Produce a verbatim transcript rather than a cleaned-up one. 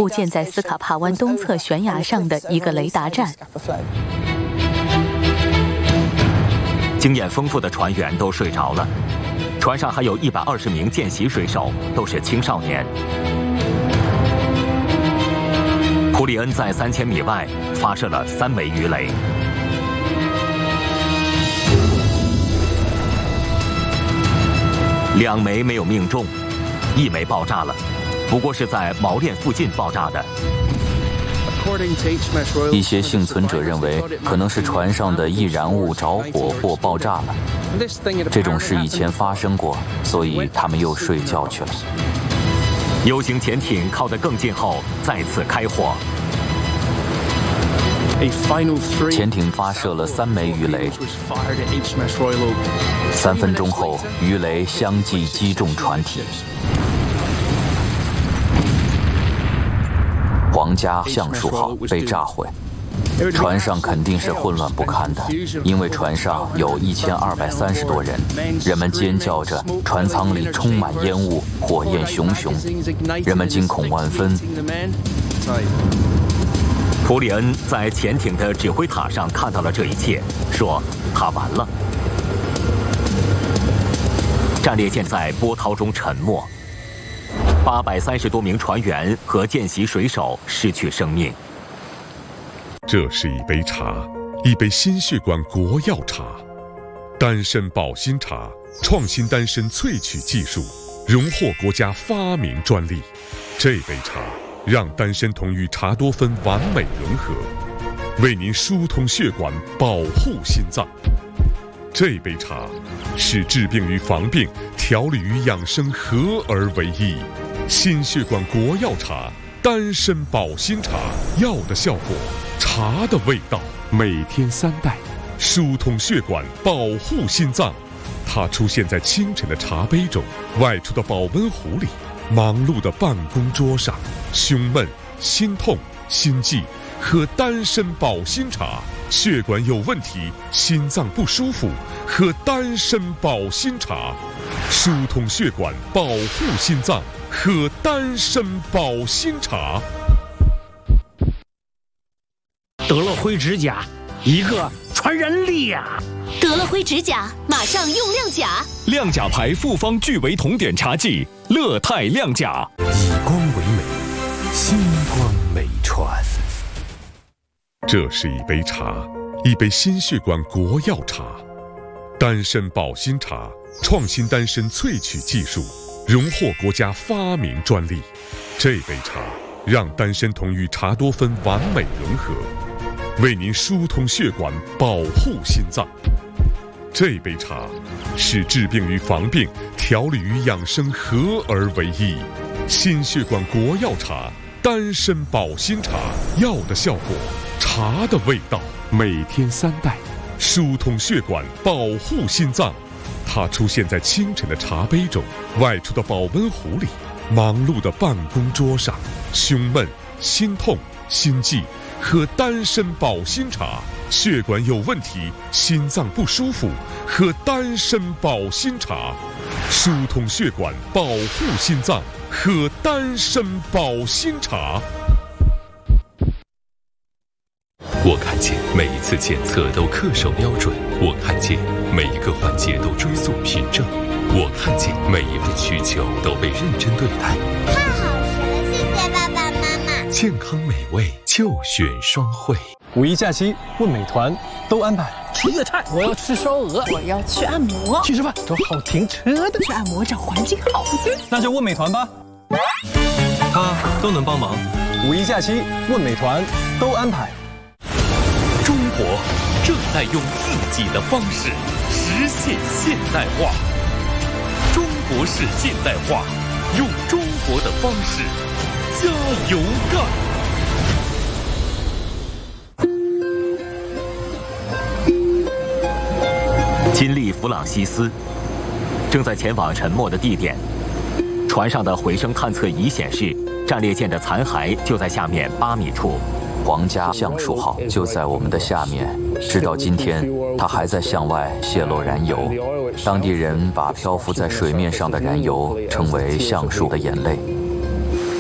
护建在斯卡帕湾东侧悬崖上的一个雷达站。 经验丰富的船员都睡着了，船上还有一百二十名见习水手，都是青少年。普里恩在三千米外发射了三枚鱼雷，两枚没有命中，一枚爆炸了，不过是在锚链附近爆炸的。 一些幸存者认为，可能是船上的易燃物着火或爆炸了。这种事以前发生过，所以他们又睡觉去了。 U 型潜艇靠得更近后，再次开火。 潜艇发射了三枚鱼雷，三分钟后，鱼雷相继击中船体。皇家橡树号被炸毁，船上肯定是混乱不堪的，因为船上有一千二百三十多人，人们尖叫着，船舱里充满烟雾，火焰熊熊，人们惊恐万分。 普里恩在潜艇的指挥塔上看到了这一切，说他完了。战列舰在波涛中沉没，八百三十多名船员和见习水手失去生命。 这是一杯茶，一杯心血管国药茶，丹参保心茶，创新丹参萃取技术，荣获国家发明专利。这杯茶让丹参酮与茶多酚完美融合，为您疏通血管，保护心脏。这杯茶使治病与防病、调理与养生合而为一。心血管国药茶，丹参保心茶，药的效果，茶的味道，每天三袋，疏通血管，保护心脏。它出现在清晨的茶杯中，外出的保温壶里，忙碌的办公桌上。胸闷、心痛、心悸，喝丹参保心茶；血管有问题、心脏不舒服，喝丹参保心茶。疏通血管，保护心脏，喝丹参保心茶。 德乐辉指甲，一个传人力呀！ 德乐辉指甲，马上用亮甲。 亮甲牌复方聚维铜碘茶剂，乐泰亮甲， 以光为美，星光美传。 这是一杯茶，一杯心血管国药茶，丹参保心茶，创新丹参萃取技术，荣获国家发明专利。这杯茶让丹参酮与茶多酚完美融合，为您疏通血管，保护心脏。这杯茶使治病与防病、调理与养生合而为一。心血管国药茶，丹参保心茶，药的效果，茶的味道，每天三袋，疏通血管，保护心脏。它出现在清晨的茶杯中，外出的保温壶里，忙碌的办公桌上。胸闷、心痛、心悸，喝丹参保心茶；血管有问题、心脏不舒服，喝丹参保心茶。疏通血管，保护心脏，喝丹参保心茶。 我看见每一次检测都恪守标准，我看见每一个环节都追溯凭证，我看见每一份需求都被认真对待。 太好吃了，谢谢爸爸妈妈。 健康美味就选双汇。 五一假期问美团都安排。 吃粤菜，我要吃烧鹅， 我要去按摩， 去吃饭，找好停车的， 去按摩找环境好的， 那就问美团吧，他都能帮忙。五一假期问美团都安排。 中国正在用自己的方式实现现代化，中国式现代化，用中国的方式加油干！ 金利弗朗西斯正在前往沉没的地点，船上的回声探测仪显示，战列舰的残骸就在下面八米处。 皇家橡树号就在我们的下面，直到今天，它还在向外泄露燃油。当地人把漂浮在水面上的燃油称为橡树的眼泪。